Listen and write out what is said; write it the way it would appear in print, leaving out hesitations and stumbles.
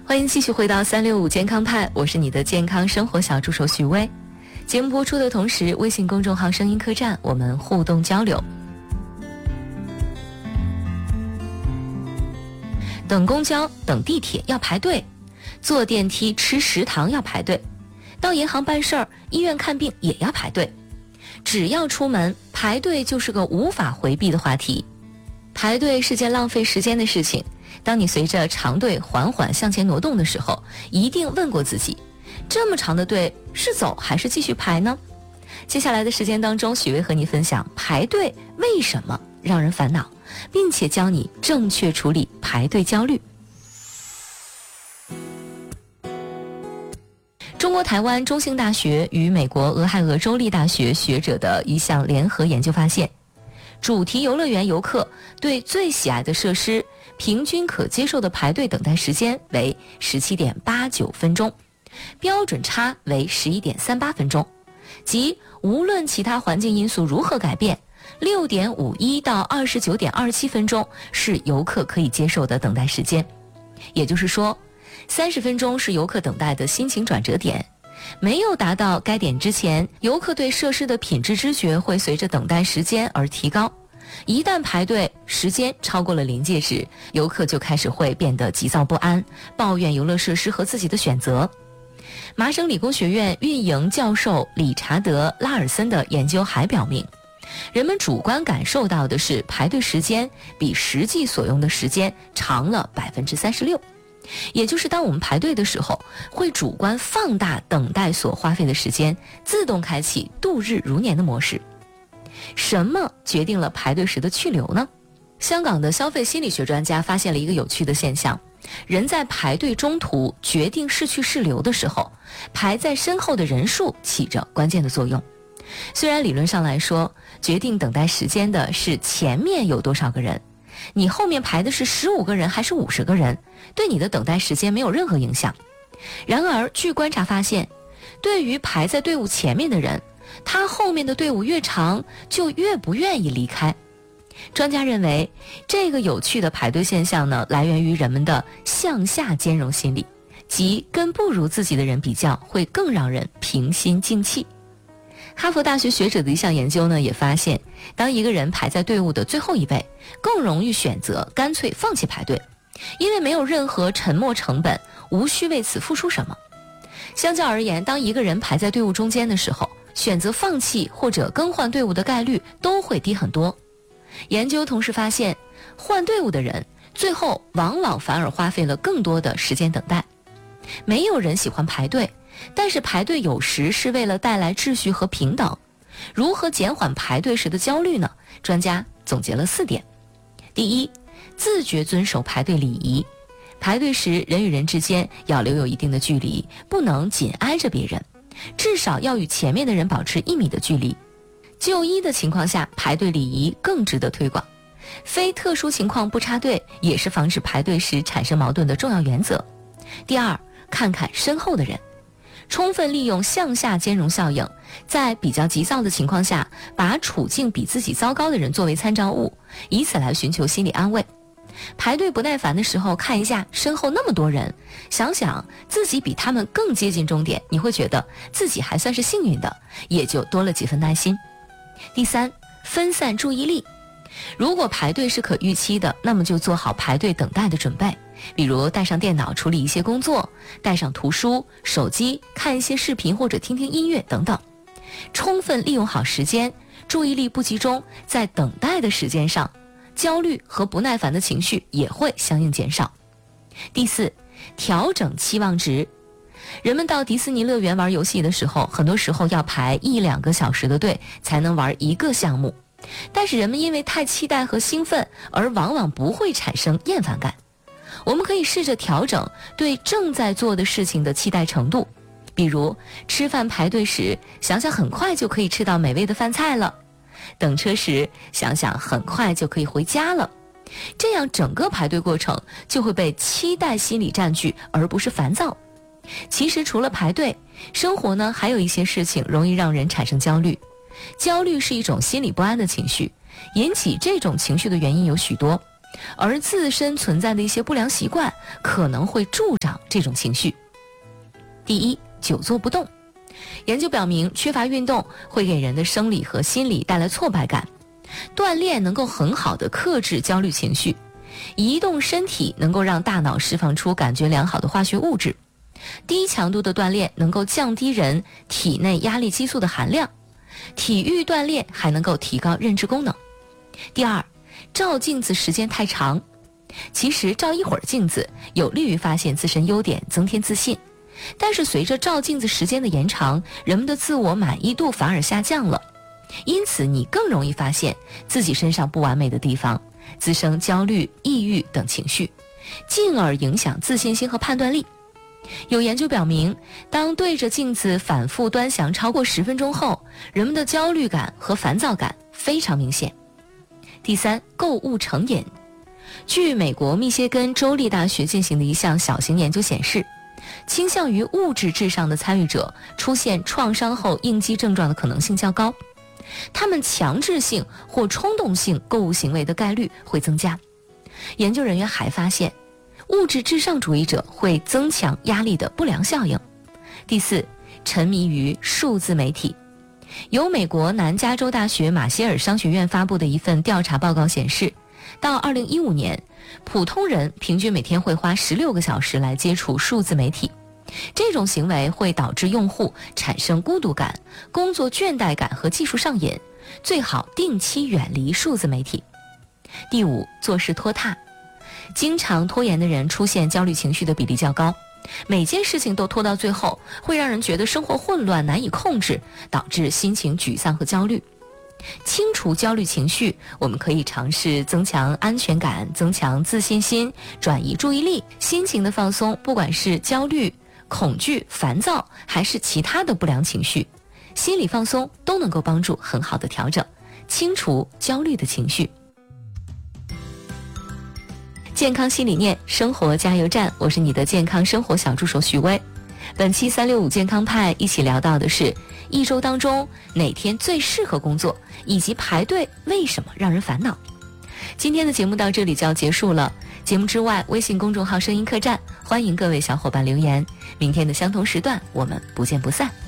欢迎继续回到365健康派，我是你的健康生活小助手许薇。节目播出的同时，微信公众号声音客栈我们互动交流。等公交、等地铁要排队，坐电梯、吃食堂要排队，到银行办事儿、医院看病也要排队。只要出门，排队就是个无法回避的话题。排队是件浪费时间的事情，当你随着长队缓缓向前挪动的时候，一定问过自己，这么长的队是走还是继续排呢？接下来的时间当中，许巍和你分享排队为什么让人烦恼，并且教你正确处理排队焦虑。中国台湾中兴大学与美国俄亥俄州立大学学者的一项联合研究发现，主题游乐园游客对最喜爱的设施平均可接受的排队等待时间为 17.89 分钟，标准差为 11.38 分钟，即无论其他环境因素如何改变， 6.51 到 29.27 分钟是游客可以接受的等待时间。也就是说，30分钟是游客等待的心情转折点，没有达到该点之前，游客对设施的品质知觉会随着等待时间而提高。一旦排队时间超过了临界值，游客就开始会变得急躁不安，抱怨游乐设施和自己的选择。麻省理工学院运营教授理查德·拉尔森的研究还表明，人们主观感受到的是排队时间比实际所用的时间长了 36%。也就是当我们排队的时候，会主观放大等待所花费的时间，自动开启度日如年的模式。什么决定了排队时的去留呢？香港的消费心理学专家发现了一个有趣的现象，人在排队中途决定是去是留的时候，排在身后的人数起着关键的作用。虽然理论上来说，决定等待时间的是前面有多少个人，你后面排的是15个人还是50个人，对你的等待时间没有任何影响。然而据观察发现，对于排在队伍前面的人，他后面的队伍越长，就越不愿意离开。专家认为，这个有趣的排队现象呢，来源于人们的向下兼容心理，即跟不如自己的人比较，会更让人平心静气。哈佛大学学者的一项研究呢，也发现，当一个人排在队伍的最后一位，更容易选择干脆放弃排队，因为没有任何沉没成本，无需为此付出什么。相较而言，当一个人排在队伍中间的时候，选择放弃或者更换队伍的概率都会低很多。研究同时发现，换队伍的人最后往往反而花费了更多的时间等待。没有人喜欢排队，但是排队有时是为了带来秩序和平等。如何减缓排队时的焦虑呢？专家总结了4点。第一，自觉遵守排队礼仪。排队时，人与人之间要留有一定的距离，不能紧挨着别人，至少要与前面的人保持1米的距离。就医的情况下，排队礼仪更值得推广。非特殊情况不插队，也是防止排队时产生矛盾的重要原则。第二，看看身后的人，充分利用向下兼容效应，在比较急躁的情况下，把处境比自己糟糕的人作为参照物，以此来寻求心理安慰。排队不耐烦的时候，看一下身后那么多人，想想自己比他们更接近终点，你会觉得自己还算是幸运的，也就多了几分耐心。第三，分散注意力。如果排队是可预期的，那么就做好排队等待的准备，比如带上电脑处理一些工作，带上图书、手机看一些视频或者听听音乐等等。充分利用好时间，注意力不集中在等待的时间上，焦虑和不耐烦的情绪也会相应减少。第四，调整期望值。人们到迪士尼乐园玩游戏的时候，很多时候要排1-2个小时的队才能玩一个项目，但是人们因为太期待和兴奋，而往往不会产生厌烦感。我们可以试着调整对正在做的事情的期待程度，比如吃饭排队时，想想很快就可以吃到美味的饭菜了；等车时，想想很快就可以回家了。这样整个排队过程就会被期待心理占据，而不是烦躁。其实除了排队，生活呢还有一些事情容易让人产生焦虑。焦虑是一种心理不安的情绪，引起这种情绪的原因有许多，而自身存在的一些不良习惯可能会助长这种情绪。第一，久坐不动。研究表明，缺乏运动会给人的生理和心理带来挫败感，锻炼能够很好地克制焦虑情绪，移动身体能够让大脑释放出感觉良好的化学物质，低强度的锻炼能够降低人体内压力激素的含量，体育锻炼还能够提高认知功能。第二，照镜子时间太长。其实照一会儿镜子有利于发现自身优点，增添自信，但是随着照镜子时间的延长，人们的自我满意度反而下降了，因此你更容易发现自己身上不完美的地方，滋生焦虑、抑郁等情绪，进而影响自信心和判断力。有研究表明，当对着镜子反复端详超过10分钟后，人们的焦虑感和烦躁感非常明显。第三，购物成瘾。据美国密歇根州立大学进行的一项小型研究显示，倾向于物质至上的参与者出现创伤后应激症状的可能性较高，他们强制性或冲动性购物行为的概率会增加。研究人员还发现，物质至上主义者会增强压力的不良效应。第四，沉迷于数字媒体。由美国南加州大学马歇尔商学院发布的一份调查报告显示，到2015年，普通人平均每天会花16个小时来接触数字媒体。这种行为会导致用户产生孤独感、工作倦怠感和技术上瘾，最好定期远离数字媒体。第五，做事拖沓。经常拖延的人出现焦虑情绪的比例较高，每件事情都拖到最后，会让人觉得生活混乱难以控制，导致心情沮丧和焦虑。清除焦虑情绪，我们可以尝试增强安全感，增强自信心，转移注意力。心情的放松，不管是焦虑、恐惧、烦躁还是其他的不良情绪，心理放松都能够帮助很好的调整，清除焦虑的情绪。健康新理念，生活加油站，我是你的健康生活小助手许巍。本期365健康派一起聊到的是一周当中哪天最适合工作，以及排队为什么让人烦恼。今天的节目到这里就要结束了，节目之外，微信公众号声音客栈，欢迎各位小伙伴留言。明天的相同时段，我们不见不散。